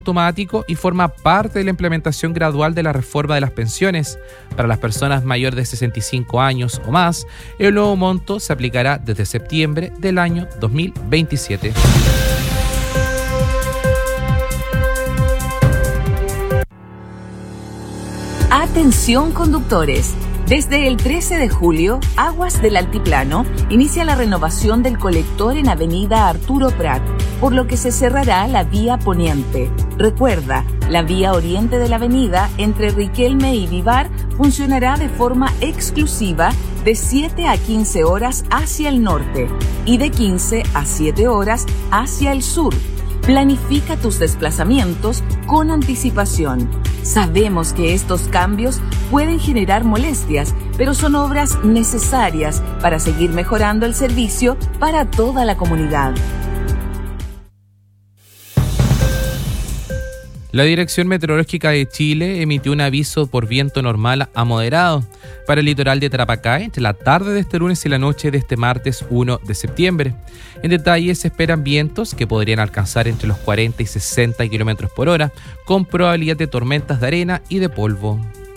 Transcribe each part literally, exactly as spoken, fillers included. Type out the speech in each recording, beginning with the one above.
automático y forma parte de la implementación gradual de la reforma de las pensiones. Para las personas mayores de sesenta y cinco años o más, el nuevo monto se aplicará desde septiembre del año dos mil veintisiete. Atención conductores. Desde el trece de julio, Aguas del Altiplano inicia la renovación del colector en Avenida Arturo Prat, por lo que se cerrará la vía poniente. Recuerda, la vía oriente de la avenida entre Riquelme y Vivar funcionará de forma exclusiva de siete a quince horas hacia el norte y de quince a siete horas hacia el sur. Planifica tus desplazamientos con anticipación. Sabemos que estos cambios pueden generar molestias, pero son obras necesarias para seguir mejorando el servicio para toda la comunidad. La Dirección Meteorológica de Chile emitió un aviso por viento normal a moderado para el litoral de Tarapacá entre la tarde de este lunes y la noche de este martes uno de septiembre. En detalle, se esperan vientos que podrían alcanzar entre los cuarenta y sesenta kilómetros por hora, con probabilidad de tormentas de arena y de polvo.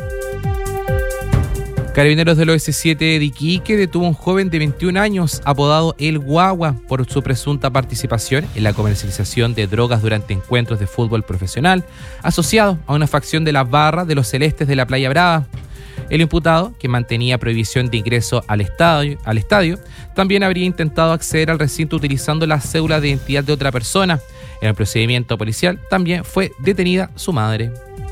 Carabineros del O S siete de Iquique detuvo a un joven de veintiún años apodado El Guagua por su presunta participación en la comercialización de drogas durante encuentros de fútbol profesional asociado a una facción de la barra de los Celestes de la Playa Brava. El imputado, que mantenía prohibición de ingreso al estadio, al estadio, también habría intentado acceder al recinto utilizando la cédula de identidad de otra persona. En el procedimiento policial también fue detenida su madre.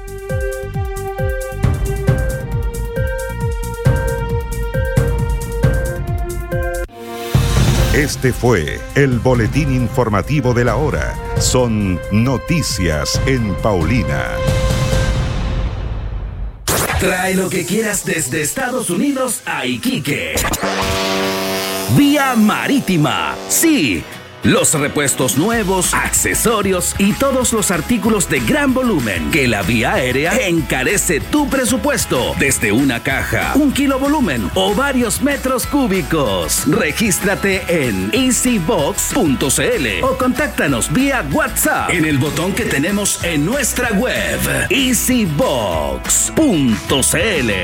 Este fue el boletín informativo de la hora. Son noticias en Paulina. Trae lo que quieras desde Estados Unidos a Iquique. Vía Marítima. Sí. Los repuestos nuevos, accesorios y todos los artículos de gran volumen que la vía aérea encarece tu presupuesto desde una caja, un kilo volumen o varios metros cúbicos. Regístrate en easybox punto c l o contáctanos vía WhatsApp en el botón que tenemos en nuestra web easybox punto c l.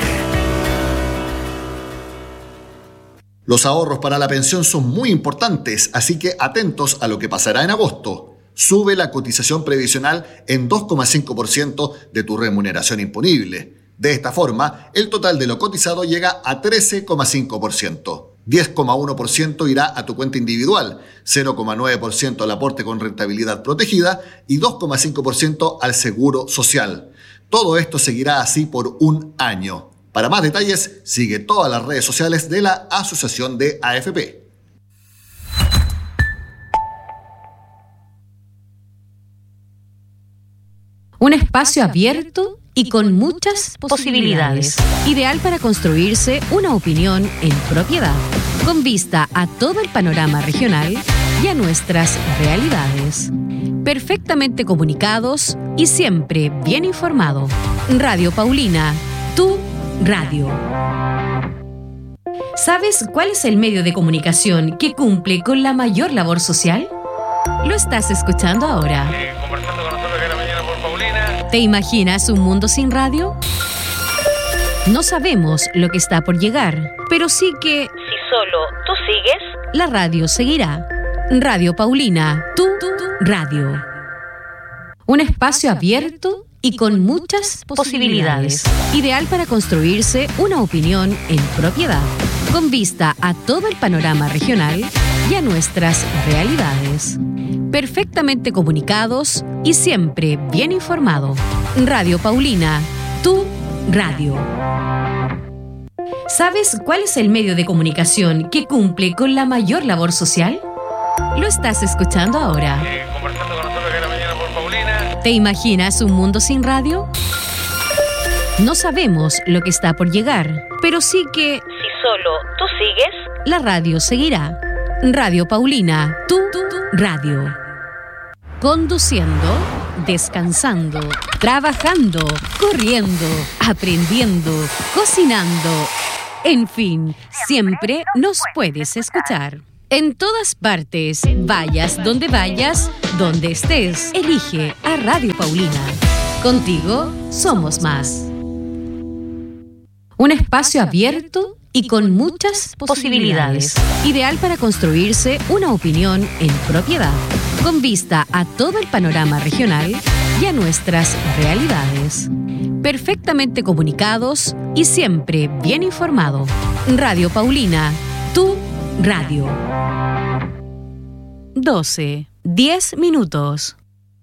Los ahorros para la pensión son muy importantes, así que atentos a lo que pasará en agosto. Sube la cotización previsional en dos coma cinco por ciento de tu remuneración imponible. De esta forma, el total de lo cotizado llega a trece coma cinco por ciento. diez coma uno por ciento irá a tu cuenta individual, cero coma nueve por ciento al aporte con rentabilidad protegida y dos coma cinco por ciento al seguro social. Todo esto seguirá así por un año. Para más detalles, sigue todas las redes sociales de la Asociación de A F P. Un espacio abierto y con muchas posibilidades. Ideal para construirse una opinión en propiedad, con vista a todo el panorama regional y a nuestras realidades. Perfectamente comunicados y siempre bien informado. Radio Paulina, tu radio. ¿Sabes cuál es el medio de comunicación que cumple con la mayor labor social? Lo estás escuchando ahora. Eh, conversando con nosotros de la mañana por Paulina. ¿Te imaginas un mundo sin radio? No sabemos lo que está por llegar, pero sí que, si solo tú sigues, la radio seguirá. Radio Paulina, tu, tu, tu radio. Un espacio abierto y con muchas posibilidades. Ideal para construirse una opinión en propiedad, con vista a todo el panorama regional y a nuestras realidades. Perfectamente comunicados y siempre bien informado. Radio Paulina, tu radio. ¿Sabes cuál es el medio de comunicación que cumple con la mayor labor social? Lo estás escuchando ahora. Eh, conversando con nosotros de la mañana por Paulina. ¿Te imaginas un mundo sin radio? No sabemos lo que está por llegar, pero sí que, si solo tú sigues, la radio seguirá. Radio Paulina, tu, tu, tu radio. Conduciendo, descansando, trabajando, corriendo, aprendiendo, cocinando. En fin, siempre nos puedes escuchar. En todas partes, vayas donde vayas, donde estés, elige a Radio Paulina. Contigo somos más. Un espacio abierto y con muchas posibilidades. Ideal para construirse una opinión en propiedad, con vista a todo el panorama regional y a nuestras realidades. Perfectamente comunicados y siempre bien informado. Radio Paulina, tu radio. doce, diez minutos.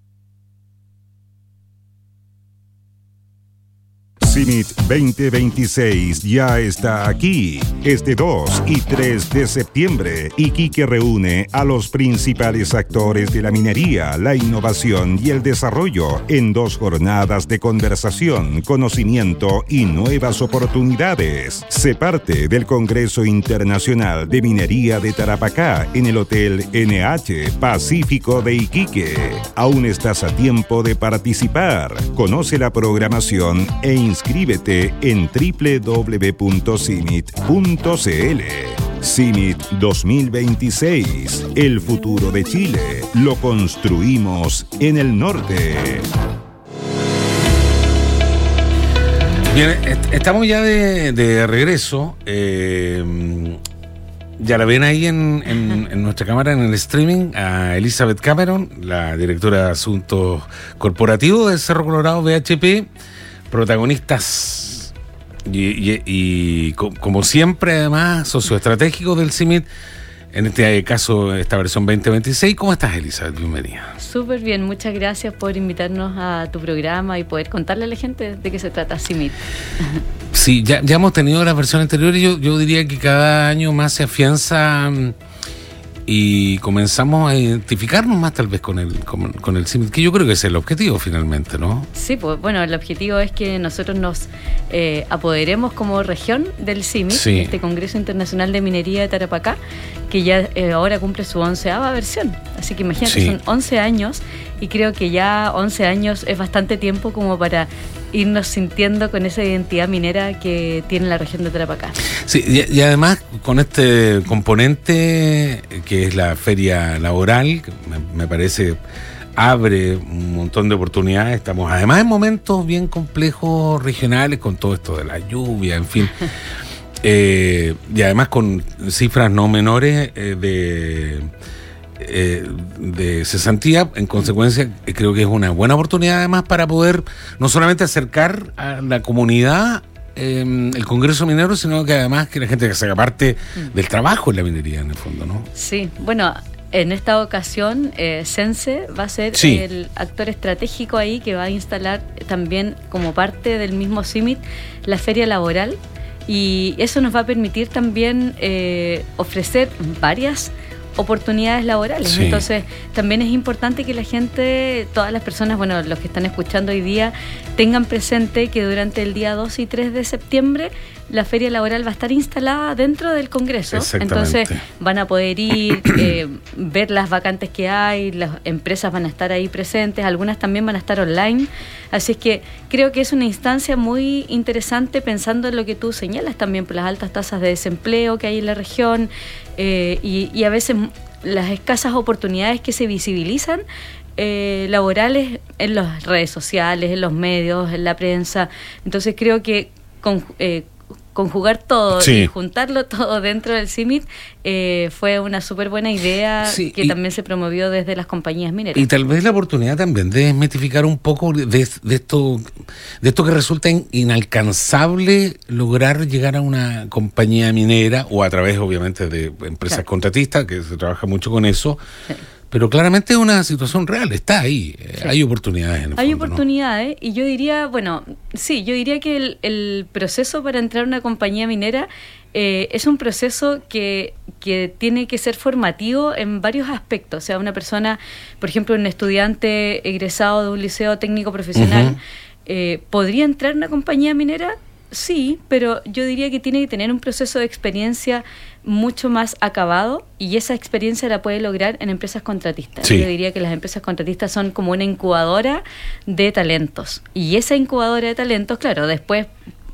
CIMIT veinte veintiséis ya está aquí. Este dos y tres de septiembre, Iquique reúne a los principales actores de la minería, la innovación y el desarrollo en dos jornadas de conversación, conocimiento y nuevas oportunidades. Se parte del Congreso Internacional de Minería de Tarapacá en el Hotel N H Pacífico de Iquique. Aún estás a tiempo de participar. Conoce la programación e inscríbete Inscríbete en doble u doble u doble u punto cimit punto c l. CIMIT dos mil veintiséis. El futuro de Chile lo construimos en el norte. Bien, est- estamos ya de, de regreso. Eh, ya la ven ahí en, en, en nuestra cámara, en el streaming, a Elizabeth Cameron, la directora de Asuntos Corporativos de Cerro Colorado B H P. Protagonistas y, y, y como siempre, además, socioestratégicos del CIMIT, en este caso, esta versión veinte veintiséis. ¿Cómo estás, Elizabeth? Bienvenida. Súper bien, muchas gracias por invitarnos a tu programa y poder contarle a la gente de qué se trata CIMIT. Sí, ya, ya hemos tenido las versiones anteriores. Yo, yo diría que cada año más se afianza y comenzamos a identificarnos más tal vez con el con, con el CIMIT, que yo creo que es el objetivo finalmente, ¿no? Sí, pues bueno, el objetivo es que nosotros nos eh, apoderemos como región del CIMIT, sí. Este Congreso Internacional de Minería de Tarapacá, que ya eh, ahora cumple su onceava versión. Así que imagínate, sí. Son once años y creo que ya once años es bastante tiempo como para irnos sintiendo con esa identidad minera que tiene la región de Tarapacá. Sí, y, y además con este componente que es la feria laboral, que me, me parece abre un montón de oportunidades. Estamos además en momentos bien complejos regionales con todo esto de la lluvia, en fin. eh, y además con cifras no menores eh, de... Eh, de cesantía. En consecuencia, creo que es una buena oportunidad además para poder no solamente acercar a la comunidad eh, el Congreso Minero, sino que además que la gente que se haga parte mm. del trabajo en la minería, en el fondo, ¿no? Sí, bueno, en esta ocasión eh, Sense va a ser sí. el actor estratégico ahí que va a instalar también como parte del mismo CIMIT la feria laboral, y eso nos va a permitir también eh, ofrecer varias oportunidades laborales. Sí. Entonces también es importante que la gente, todas las personas, bueno, los que están escuchando hoy día, tengan presente que durante el día dos y tres de septiembre la feria laboral va a estar instalada dentro del Congreso. Entonces van a poder ir, eh, ver las vacantes que hay, las empresas van a estar ahí presentes, algunas también van a estar online. Así es que creo que es una instancia muy interesante pensando en lo que tú señalas también, por las altas tasas de desempleo que hay en la región, eh, y, y a veces las escasas oportunidades que se visibilizan eh, laborales en las redes sociales, en los medios, en la prensa. Entonces creo que con, eh, conjugar todo sí. y juntarlo todo dentro del CIMIT eh, fue una súper buena idea, sí, que y, también se promovió desde las compañías mineras. Y tal vez la oportunidad también de desmitificar un poco de, de esto de esto que resulta inalcanzable lograr llegar a una compañía minera, o a través obviamente de empresas claro. contratistas, que se trabaja mucho con eso. Sí. Pero claramente es una situación real, está ahí, sí. hay oportunidades en el Hay fondo, oportunidades, ¿no? Y yo diría, bueno, sí, yo diría que el, el proceso para entrar a una compañía minera eh, es un proceso que, que tiene que ser formativo en varios aspectos. O sea, una persona, por ejemplo, un estudiante egresado de un liceo técnico profesional, uh-huh. eh, ¿podría entrar a una compañía minera? Sí, pero yo diría que tiene que tener un proceso de experiencia mucho más acabado, y esa experiencia la puede lograr en empresas contratistas. Sí. Yo diría que las empresas contratistas son como una incubadora de talentos, y esa incubadora de talentos, claro, después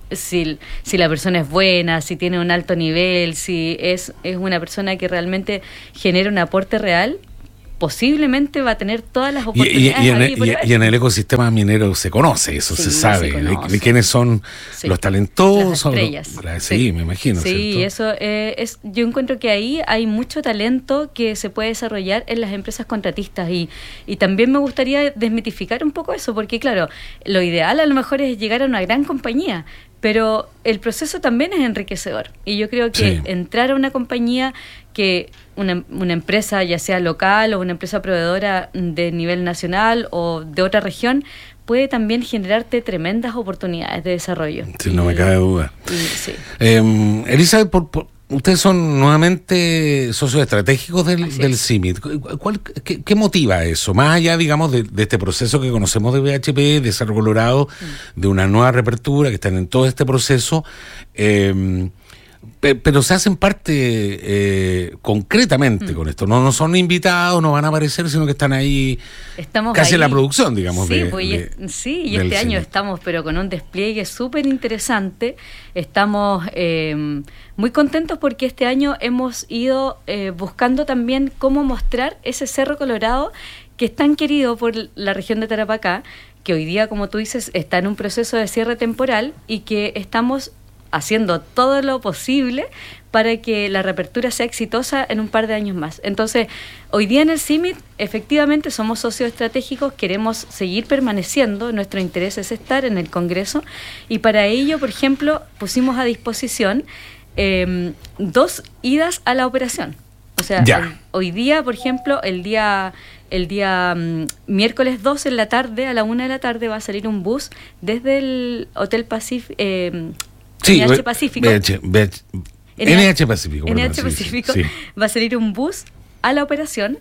si, si la persona es buena, si tiene un alto nivel, si es, es una persona que realmente genera un aporte real, posiblemente va a tener todas las oportunidades. Y, y, y, en, el, y, y en el ecosistema minero se conoce, eso sí, se sabe, se de, de quiénes son sí. los talentosos. Las estrellas. Los, sí, sí, me imagino. Sí, ¿cierto? eso eh, es. Yo encuentro que ahí hay mucho talento que se puede desarrollar en las empresas contratistas y, y también me gustaría desmitificar un poco eso, porque claro, lo ideal a lo mejor es llegar a una gran compañía, pero el proceso también es enriquecedor y yo creo que sí. entrar a una compañía que una, una empresa ya sea local o una empresa proveedora de nivel nacional o de otra región puede también generarte tremendas oportunidades de desarrollo. Sí, y, no me cabe duda. Y, sí. eh, Elizabeth, por, por, ustedes son nuevamente socios estratégicos del, del C I M I T. ¿Cuál, qué, ¿Qué motiva eso? Más allá, digamos, de, de este proceso que conocemos de B H P, de Cerro Colorado, mm. de una nueva reapertura, que están en todo este proceso, eh, pero se hacen parte eh, concretamente mm. con esto. No, no son invitados, no van a aparecer, sino que están ahí estamos casi ahí. En la producción, digamos. Sí, de, pues, de, y, sí, y este año estamos pero con un despliegue súper interesante. Estamos eh, muy contentos porque este año hemos ido eh, buscando también cómo mostrar ese Cerro Colorado que es tan querido por la región de Tarapacá, que hoy día, como tú dices, está en un proceso de cierre temporal y que estamos haciendo todo lo posible para que la reapertura sea exitosa en un par de años más. Entonces, hoy día en el C I M I T, efectivamente somos socios estratégicos, queremos seguir permaneciendo, nuestro interés es estar en el Congreso, y para ello, por ejemplo, pusimos a disposición eh, dos idas a la operación. O sea, el, hoy día, por ejemplo, el día... El día um, miércoles dos en la tarde, a la una de la tarde, va a salir un bus desde el Hotel Pacífico, eh, sí, N H Pacífico. B H, B H, N H Pacífico. N H Pacífico. Sí. Va a salir un bus a la operación.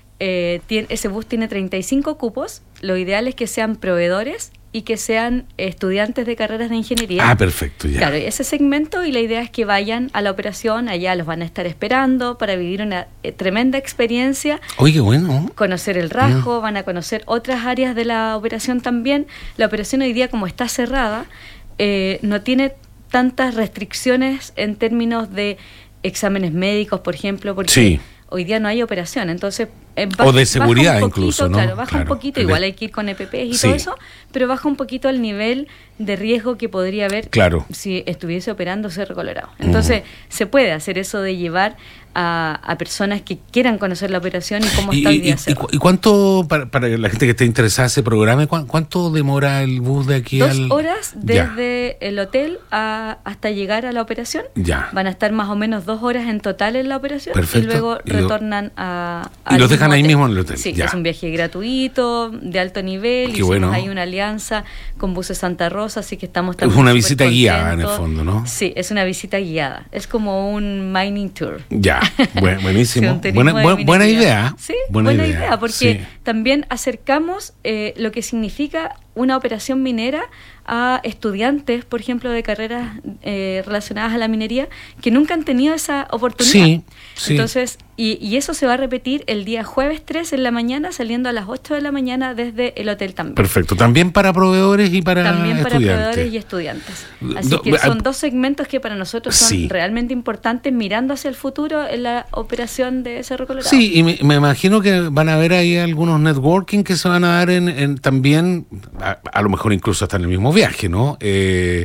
Eh, tiene, ese bus tiene treinta y cinco cupos. Lo ideal es que sean proveedores y que sean estudiantes de carreras de ingeniería. Ah, perfecto, ya. Claro, ese segmento, y la idea es que vayan a la operación, allá los van a estar esperando para vivir una eh, tremenda experiencia. Oye, bueno. Conocer el rasgo, mm. van a conocer otras áreas de la operación también. La operación hoy día, como está cerrada, eh, no tiene tantas restricciones en términos de exámenes médicos, por ejemplo, porque sí. hoy día no hay operación, entonces... Eh, baja, o de seguridad poquito, incluso, ¿no? Claro, baja claro. un poquito, igual hay que ir con E P P y sí. todo eso, pero baja un poquito el nivel de riesgo que podría haber claro. si estuviese operando Cerro Colorado. Entonces, uh-huh. se puede hacer eso de llevar a, a personas que quieran conocer la operación y cómo está y, el día. Y, y, ¿Y cuánto, para, para la gente que esté interesada en ese programa, cuánto demora el bus de aquí Dos al...? Dos horas desde ya. el hotel a, hasta llegar a la operación. Ya. Van a estar más o menos dos horas en total en la operación. Perfecto. Y luego y retornan lo, a... Y los dejan ahí mismo en el hotel. Sí, ya. es un viaje gratuito, de alto nivel. Qué Hicimos bueno. ahí una alianza con Buses Santa Rosa, así que estamos también... Es una visita guiada en el fondo, ¿no? Sí, es una visita guiada. Es como un mining tour. Ya, bueno, buenísimo. Sí, buena, buena, buena idea. Sí, buena, buena idea, idea porque sí. también acercamos eh, lo que significa una operación minera a estudiantes, por ejemplo, de carreras eh, relacionadas a la minería, que nunca han tenido esa oportunidad. Sí, sí. Entonces, y, y eso se va a repetir el día jueves tres en la mañana, saliendo a las ocho de la mañana desde el hotel también. Perfecto. También para proveedores y para También para estudiantes. proveedores y estudiantes. Así Do, que son dos segmentos que para nosotros son sí. realmente importantes, mirando hacia el futuro en la operación de Cerro Colorado. Sí, y me, me imagino que van a haber ahí algunos networking que se van a dar en, en también, a, a lo mejor incluso hasta en el mismo viaje, ¿no? Eh,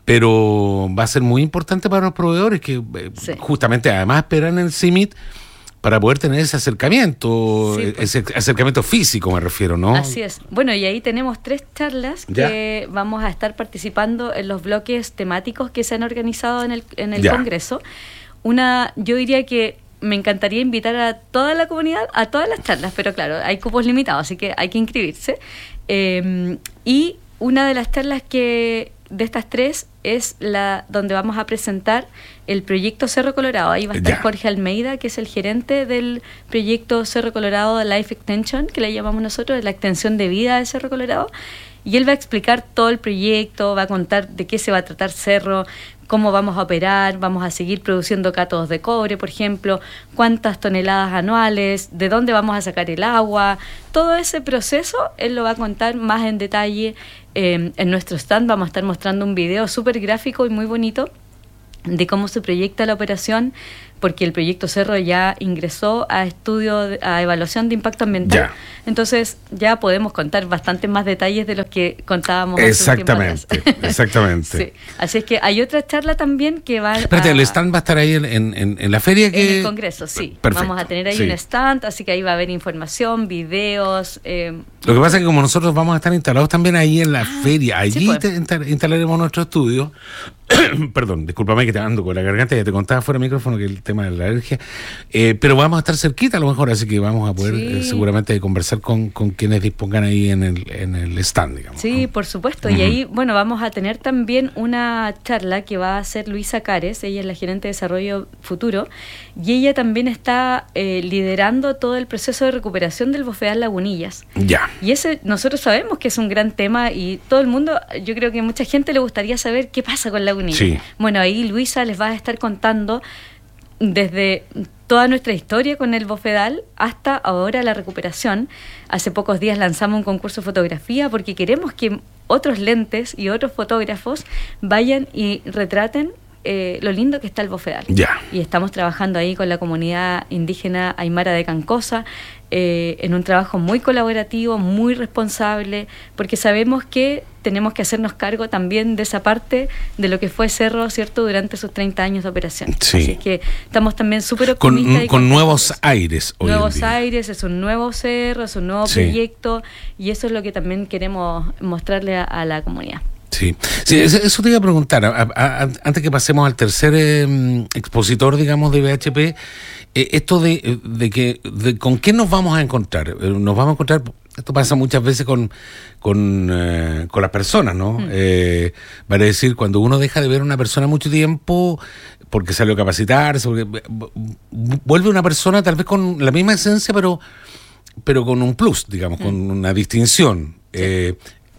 pero va a ser muy importante para los proveedores que eh, sí. justamente además esperan el C I M I T para poder tener ese acercamiento, sí, pues. ese acercamiento físico me refiero, ¿no? Así es. Bueno, y ahí tenemos tres charlas ya. que vamos a estar participando en los bloques temáticos que se han organizado en el, en el Congreso. Una, yo diría que me encantaría invitar a toda la comunidad a todas las charlas, pero claro, hay cupos limitados, así que hay que inscribirse. Eh, y una de las charlas que de estas tres es la donde vamos a presentar el proyecto Cerro Colorado. Ahí va a estar ya. Jorge Almeida, que es el gerente del proyecto Cerro Colorado Life Extension, que le llamamos nosotros, la extensión de vida de Cerro Colorado. Y él va a explicar todo el proyecto, va a contar de qué se va a tratar Cerro, cómo vamos a operar, vamos a seguir produciendo cátodos de cobre, por ejemplo, cuántas toneladas anuales, de dónde vamos a sacar el agua. Todo ese proceso él lo va a contar más en detalle eh, en nuestro stand. Vamos a estar mostrando un video súper gráfico y muy bonito de cómo se proyecta la operación, porque el proyecto Cerro ya ingresó a estudio, de, a evaluación de impacto ambiental. Ya. Entonces ya podemos contar bastante más detalles de los que contábamos exactamente, hace un tiempo atrás. Exactamente. Sí. Así es que hay otra charla también que va Espérate, a... el stand va a estar ahí en, en, en la feria que... En el congreso, sí. Perfecto. Vamos a tener ahí sí. un stand, así que ahí va a haber información, videos... Eh, Lo que pasa es que como nosotros vamos a estar instalados también ahí en la ah, feria, allí sí, pues. te, instalaremos nuestro estudio. Perdón, discúlpame que te ando con la garganta, ya te contaba fuera de micrófono que el tema de la alergia, eh, pero vamos a estar cerquita a lo mejor, así que vamos a poder sí. eh, seguramente conversar con, con quienes dispongan ahí en el, en el stand, digamos. Sí, ¿no? Por supuesto, uh-huh. Y ahí, bueno, vamos a tener también una charla que va a hacer Luisa Cares, ella es la gerente de desarrollo futuro, y ella también está eh, liderando todo el proceso de recuperación del bofedal Lagunillas. Ya. Y ese, nosotros sabemos que es un gran tema y todo el mundo, yo creo que mucha gente le gustaría saber qué pasa con Lagunillas. Sí. Bueno, ahí Luisa les va a estar contando desde toda nuestra historia con el bofedal hasta ahora la recuperación. Hace pocos días lanzamos un concurso de fotografía porque queremos que otros lentes y otros fotógrafos vayan y retraten eh, lo lindo que está el bofedal. Ya. Y estamos trabajando ahí con la comunidad indígena aymara de Cancosa, eh, en un trabajo muy colaborativo, muy responsable, porque sabemos que tenemos que hacernos cargo también de esa parte de lo que fue Cerro, ¿cierto?, durante sus treinta años de operación. Sí. Así que estamos también súper optimistas. Con, con nuevos aires hoy Nuevos en día. aires, es un nuevo cerro, es un nuevo sí. proyecto, y eso es lo que también queremos mostrarle a, a la comunidad. Sí, sí, eso te iba a preguntar, a, a, a, antes que pasemos al tercer eh, expositor, digamos, de V H P, eh, esto de, de que, de, ¿con quién nos vamos a encontrar? Nos vamos a encontrar, esto pasa muchas veces con, con, eh, con las personas, ¿no? Mm. Eh, vale decir, cuando uno deja de ver a una persona mucho tiempo, porque salió a capacitarse, porque vuelve una persona tal vez con la misma esencia, pero, pero con un plus, digamos, mm. con una distinción. Sí. Eh,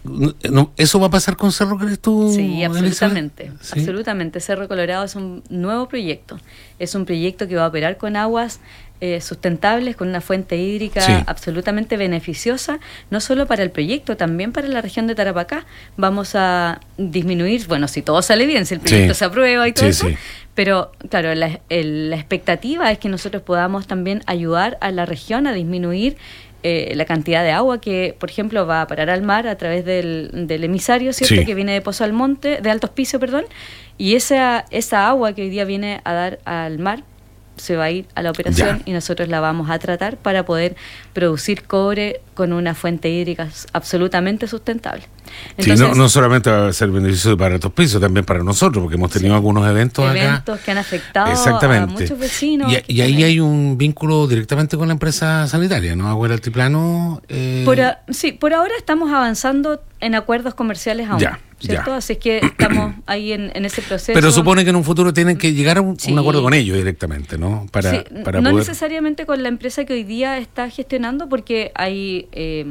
No, ¿Eso va a pasar con Cerro, crees tú? Sí, absolutamente, ¿Sí? absolutamente. Cerro Colorado es un nuevo proyecto. Es un proyecto que va a operar con aguas eh, sustentables, con una fuente hídrica sí. absolutamente beneficiosa, no solo para el proyecto, también para la región de Tarapacá. Vamos a disminuir, bueno, si todo sale bien, si el proyecto sí. se aprueba y todo sí, eso, sí. pero claro, la, el, la expectativa es que nosotros podamos también ayudar a la región a disminuir Eh, la cantidad de agua que, por ejemplo, va a parar al mar a través del, del emisario, ¿cierto? Sí. Que viene de Pozo Almonte, de Alto Hospicio, perdón, y esa, esa agua que hoy día viene a dar al mar se va a ir a la operación ya. y nosotros la vamos a tratar para poder producir cobre con una fuente hídrica absolutamente sustentable. Entonces, sí, no, no solamente va a ser beneficio para estos pisos, también para nosotros, porque hemos tenido sí, algunos eventos, eventos acá. Eventos que han afectado a muchos vecinos. Y, y ahí hay un vínculo directamente con la empresa sanitaria, ¿no? Agua del Altiplano. Eh... Por a, sí, por ahora estamos avanzando en acuerdos comerciales aún. Ya. ¿Cierto? Ya. Así es que estamos ahí en, en ese proceso. Pero supone que en un futuro tienen que llegar a un, sí. un acuerdo con ellos directamente, ¿no? Para, sí, para no poder... necesariamente con la empresa que hoy día está gestionando, porque hay eh,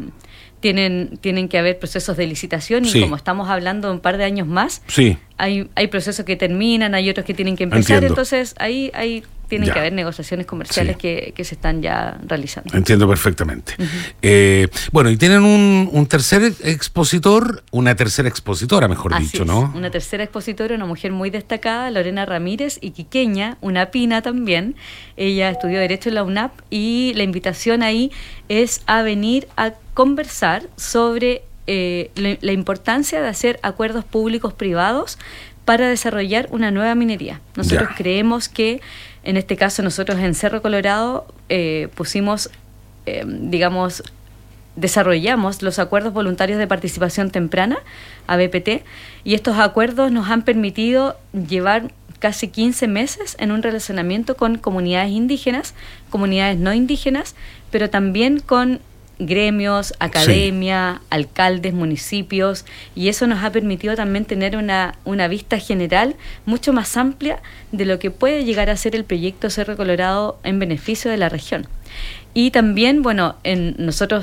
tienen tienen que haber procesos de licitación y sí. como estamos hablando de un par de años más, sí. hay hay procesos que terminan, hay otros que tienen que empezar, Entiendo. Entonces ahí hay tienen ya. que haber negociaciones comerciales sí. que, que se están ya realizando. Entiendo perfectamente. Uh-huh. Eh, bueno, y tienen un, un tercer expositor, una tercera expositora, mejor Así dicho, es. ¿no? Una tercera expositora, una mujer muy destacada, Lorena Ramírez, iquiqueña, una pina también. Ella estudió Derecho en la U N A P y la invitación ahí es a venir a conversar sobre eh, la, la importancia de hacer acuerdos públicos-privados para desarrollar una nueva minería. Nosotros ya. creemos que en este caso nosotros en Cerro Colorado eh, pusimos, eh, digamos, desarrollamos los acuerdos voluntarios de participación temprana, A B P T, y estos acuerdos nos han permitido llevar casi quince meses en un relacionamiento con comunidades indígenas, comunidades no indígenas, pero también con gremios, academia, sí. alcaldes, municipios, y eso nos ha permitido también tener una, una vista general mucho más amplia de lo que puede llegar a ser el proyecto Cerro Colorado en beneficio de la región. Y también, bueno, en nosotros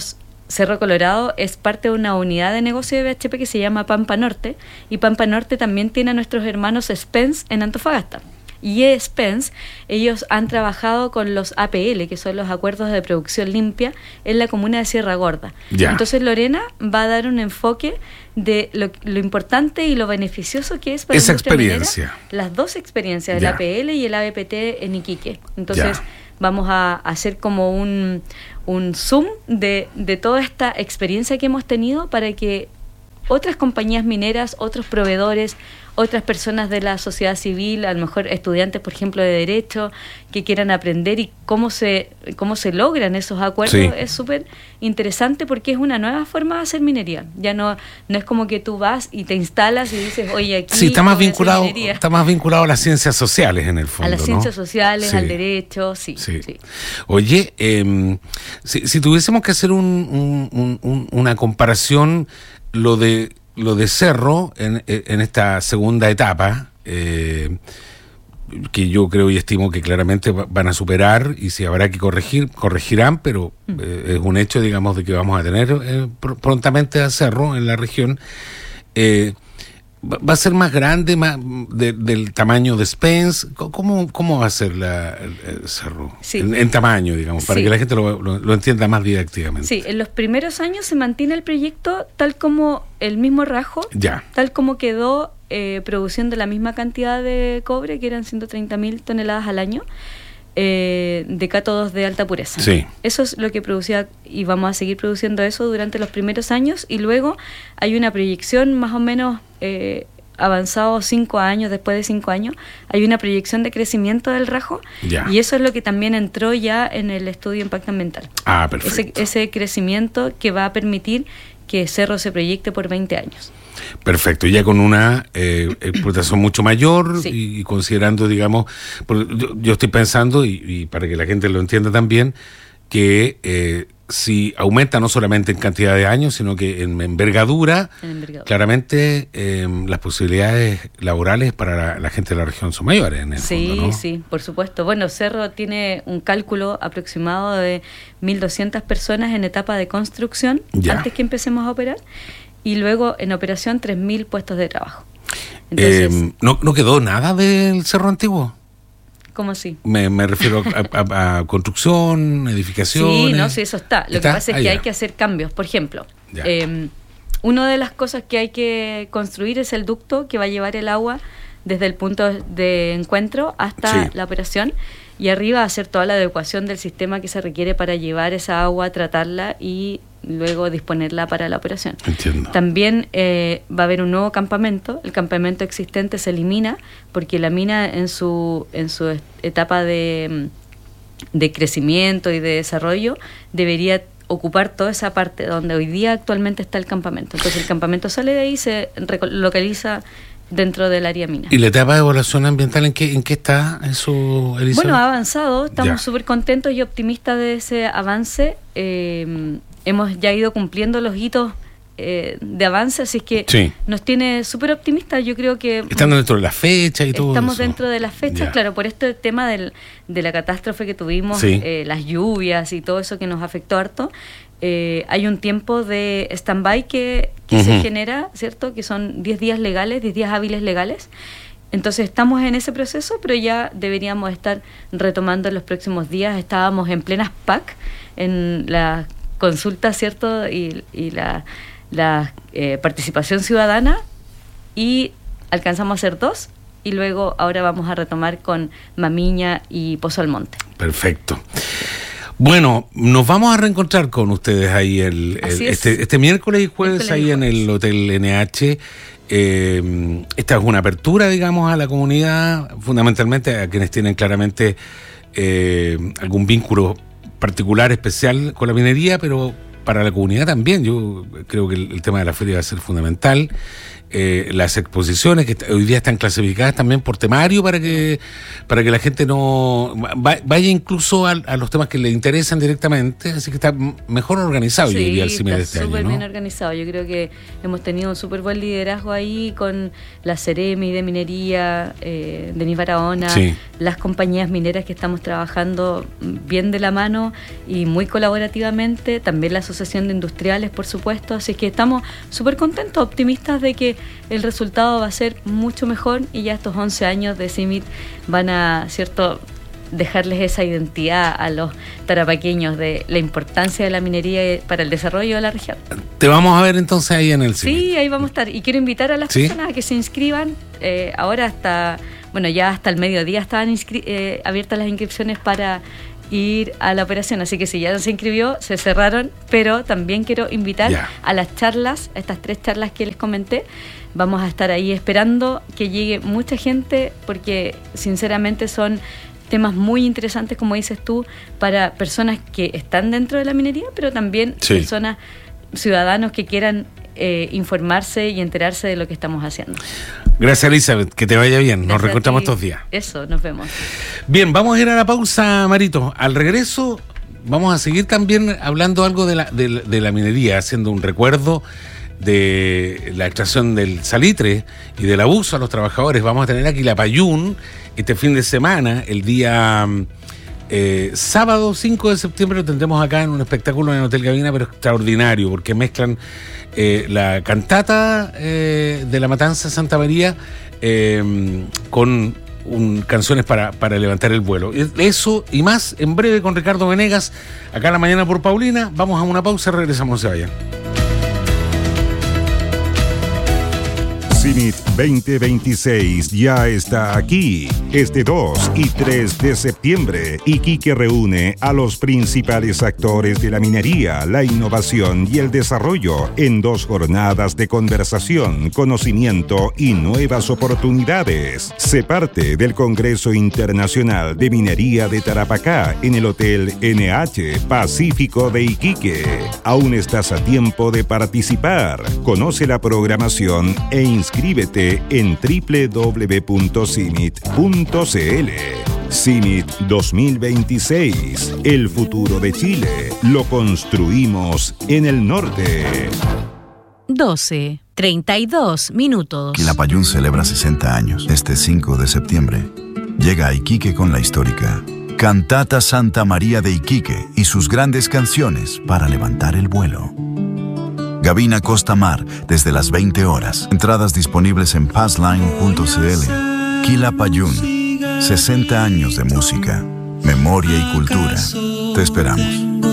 Cerro Colorado es parte de una unidad de negocio de B H P que se llama Pampa Norte, y Pampa Norte también tiene a nuestros hermanos Spence en Antofagasta. Y Spence, ellos han trabajado con los A P L, que son los acuerdos de producción limpia, en la comuna de Sierra Gorda. Ya. Entonces Lorena va a dar un enfoque de lo, lo importante y lo beneficioso que es para esa la industria experiencia. minera, las dos experiencias, Ya. el A P L y el A B P T en Iquique. Entonces Ya. vamos a hacer como un, un zoom de, de toda esta experiencia que hemos tenido para que otras compañías mineras, otros proveedores, otras personas de la sociedad civil, a lo mejor estudiantes, por ejemplo, de Derecho, que quieran aprender y cómo se cómo se logran esos acuerdos, Sí. es súper interesante porque es una nueva forma de hacer minería. Ya no no es como que tú vas y te instalas y dices, oye, aquí Sí, está más voy a hacer vinculado, minería. está más vinculado a las ciencias sociales en el fondo, A las ¿no? ciencias sociales, Sí. al derecho, sí. Sí. sí. Oye, eh, si, si tuviésemos que hacer un, un, un, un, una comparación, lo de lo de Cerro en, en esta segunda etapa, eh, que yo creo y estimo que claramente va- van a superar, y si habrá que corregir, corregirán, pero eh, es un hecho, digamos, de que vamos a tener eh, pr- prontamente a Cerro en la región. Eh, va va a ser más grande, más de- del tamaño de Spence. ¿Cómo, cómo va a ser la, el, el Cerro? Sí. En, en tamaño, digamos, para Sí. que la gente lo, lo, lo entienda más didácticamente. Sí, en los primeros años se mantiene el proyecto tal como el mismo rajo, Ya. tal como quedó eh, produciendo la misma cantidad de cobre, que eran ciento treinta mil toneladas al año, eh, de cátodos de alta pureza. Sí. Eso es lo que producía, y vamos a seguir produciendo eso durante los primeros años, y luego hay una proyección más o menos eh, avanzado cinco años, después de cinco años, hay una proyección de crecimiento del rajo, Ya. y eso es lo que también entró ya en el estudio de impacto ambiental. Ah, Ese, perfecto. ese crecimiento que va a permitir que Cerro se proyecte por veinte años. Perfecto, ya con una eh, explotación mucho mayor, Sí. y, y considerando, digamos, porque yo, yo estoy pensando, y, y para que la gente lo entienda también, que eh, si aumenta no solamente en cantidad de años, sino que en envergadura, En envergadura. claramente eh, las posibilidades laborales para la, la gente de la región son mayores en el Sí, fondo, ¿no? sí, por supuesto. Bueno, Cerro tiene un cálculo aproximado de mil doscientas personas en etapa de construcción, Ya. antes que empecemos a operar, y luego en operación tres mil puestos de trabajo. Entonces, Eh, ¿no, ¿No quedó nada del Cerro Antiguo? ¿cómo así? Me, me refiero a, a- a construcción, edificaciones. Sí, no, sí, eso está. Lo ¿Está? que pasa es Ah, que ya. hay que hacer cambios. Por ejemplo, Ya. eh, una de las cosas que hay que construir es el ducto que va a llevar el agua desde el punto de encuentro hasta Sí. la operación, y arriba hacer toda la adecuación del sistema que se requiere para llevar esa agua, tratarla y luego disponerla para la operación. Entiendo. También eh, va a haber un nuevo campamento. El campamento existente se elimina porque la mina en su en su est- etapa de, de crecimiento y de desarrollo debería ocupar toda esa parte donde hoy día actualmente está el campamento. Entonces el campamento sale de ahí y se reco- localiza dentro del área mina. ¿Y la etapa de evaluación ambiental en qué, en qué está eso, Elisa? Bueno, ha avanzado, estamos Ya. súper contentos y optimistas de ese avance. Eh, hemos ya ido cumpliendo los hitos eh, de avance, así es que Sí. nos tiene súper optimistas. Yo creo que Están dentro de la fecha y todo estamos eso. dentro de las fechas, Ya. claro, por este tema del, de la catástrofe que tuvimos, Sí. eh, las lluvias y todo eso que nos afectó harto. Eh, hay un tiempo de stand-by que, que se Ujú. genera, ¿cierto? Que son diez días legales, diez días hábiles legales. Entonces estamos en ese proceso, pero ya deberíamos estar retomando en los próximos días. Estábamos en plenas P A C, en la consulta, ¿cierto? Y, y la, la eh, participación ciudadana, y alcanzamos a hacer dos, y luego ahora vamos a retomar con Mamiña y Pozo Almonte. Perfecto. Bueno, nos vamos a reencontrar con ustedes ahí el, el- Así es. este, este miércoles y jueves Miércoles y ahí en jueves. el Hotel N H. Eh, esta es una apertura, digamos, a la comunidad, fundamentalmente a quienes tienen claramente eh, algún vínculo particular, especial con la minería, pero para la comunidad también. Yo creo que el, el tema de la feria va a ser fundamental. Eh, las exposiciones que est- hoy día están clasificadas también por temario para que para que la gente no va- vaya incluso a, a los temas que le interesan directamente, así que está m- mejor organizado, yo diría, el Sí, CIME de está este súper año, bien ¿no? organizado. Yo creo que hemos tenido un súper buen liderazgo ahí con la Ceremi de Minería, eh, Denis Barahona, Sí. las compañías mineras que estamos trabajando bien de la mano y muy colaborativamente, también la sociedad Asociación de Industriales, por supuesto, así que estamos súper contentos, optimistas de que el resultado va a ser mucho mejor y ya estos once años de CIMIT van a, ¿cierto?, dejarles esa identidad a los tarapaqueños de la importancia de la minería para el desarrollo de la región. Te vamos a ver entonces ahí en el CIMIT. Sí, ahí vamos a estar. Y quiero invitar a las ¿Sí? personas a que se inscriban. Eh, ahora hasta, bueno, ya hasta el mediodía estaban inscri- eh, abiertas las inscripciones para ir a la operación, así que si ya no se inscribió, se cerraron, pero también quiero invitar yeah. a las charlas, a estas tres charlas que les comenté. Vamos a estar ahí esperando que llegue mucha gente, porque sinceramente son temas muy interesantes, como dices tú, para personas que están dentro de la minería, pero también sí. personas, ciudadanos que quieran eh, informarse y enterarse de lo que estamos haciendo. Gracias, Elizabeth, que te vaya bien. Gracias, nos reencontramos estos días. Eso, nos vemos. Bien, vamos a ir a la pausa, Marito. Al regreso vamos a seguir también hablando algo de la, de, de la minería, haciendo un recuerdo de la extracción del salitre y del abuso a los trabajadores. Vamos a tener aquí la Payún este fin de semana, el día eh, sábado cinco de septiembre, lo tendremos acá en un espectáculo en el Hotel Gavina, pero extraordinario, porque mezclan eh, la cantata eh, de la Matanza Santa María eh, con un, canciones para, para levantar el vuelo. Eso y más en breve con Ricardo Venegas, acá en La Mañana por Paulina. Vamos a una pausa, regresamos, no se vayan. CIMIT veinte veintiséis ya está aquí. Este dos y tres de septiembre, Iquique reúne a los principales actores de la minería, la innovación y el desarrollo en dos jornadas de conversación, conocimiento y nuevas oportunidades. Sé parte del Congreso Internacional de Minería de Tarapacá en el Hotel N H Pacífico de Iquique. Aún estás a tiempo de participar. Conoce la programación e inscríbete Inscríbete en doble u doble u doble u punto cimit punto c l. CIMIT dos mil veintiséis, el futuro de Chile, lo construimos en el norte. doce, treinta y dos minutos. Quilapayún celebra sesenta años. Este cinco de septiembre llega a Iquique con la histórica Cantata Santa María de Iquique y sus grandes canciones para levantar el vuelo. Gavina Costa Mar, desde las veinte horas. Entradas disponibles en passline punto c l. Quilapayún, sesenta años de música, memoria y cultura. Te esperamos.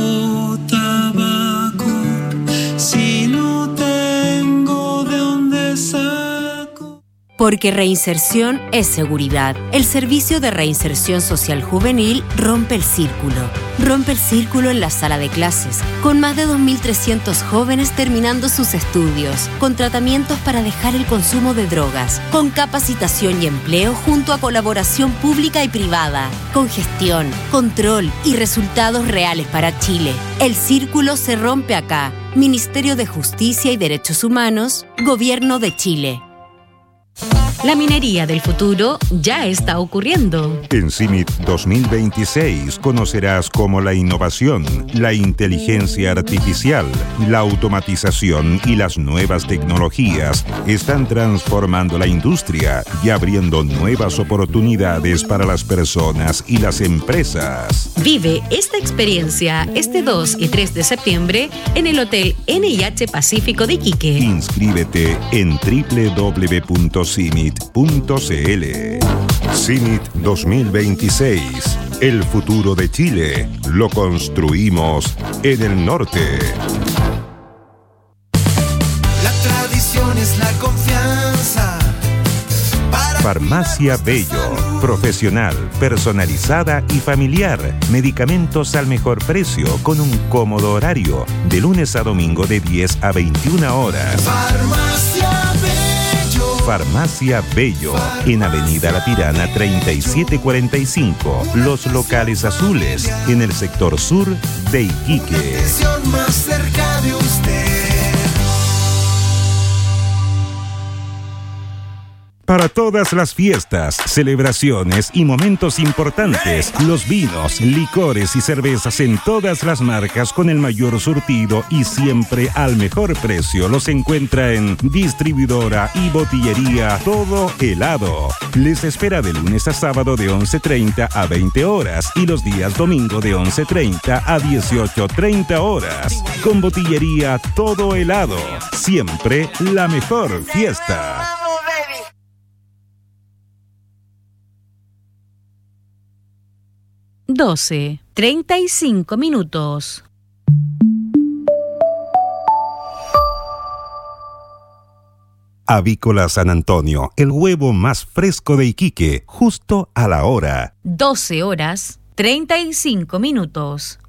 Porque reinserción es seguridad. El Servicio de Reinserción Social Juvenil rompe el círculo. Rompe el círculo en la sala de clases, con más de dos mil trescientos jóvenes terminando sus estudios, con tratamientos para dejar el consumo de drogas, con capacitación y empleo junto a colaboración pública y privada, con gestión, control y resultados reales para Chile. El círculo se rompe acá. Ministerio de Justicia y Derechos Humanos, Gobierno de Chile. La minería del futuro ya está ocurriendo. En CIMIT dos mil veintiséis conocerás cómo la innovación, la inteligencia artificial, la automatización y las nuevas tecnologías están transformando la industria y abriendo nuevas oportunidades para las personas y las empresas. Vive esta experiencia este dos y tres de septiembre en el Hotel N H Pacífico de Iquique. Inscríbete en doble u doble u doble u punto cimit punto c l. CIMIT dos mil veintiséis. El futuro de Chile lo construimos en el norte. La tradición es la confianza. Farmacia Bello, profesional, personalizada y familiar. Medicamentos al mejor precio con un cómodo horario, de lunes a domingo de diez a veintiuna horas. Farmacia Bello. Farmacia Bello, en Avenida La Tirana treinta y siete cuarenta y cinco, Los Locales Azules, en el sector sur de Iquique. Atención más cerca de usted. Para todas las fiestas, celebraciones y momentos importantes, los vinos, licores y cervezas en todas las marcas con el mayor surtido y siempre al mejor precio los encuentra en Distribuidora y Botillería Todo Helado. Les espera de lunes a sábado de once treinta a veinte horas y los días domingo de once treinta a dieciocho treinta horas. Con Botillería Todo Helado, siempre la mejor fiesta. doce, treinta y cinco minutos. Avícola San Antonio, el huevo más fresco de Iquique, justo a la hora. doce horas, treinta y cinco minutos.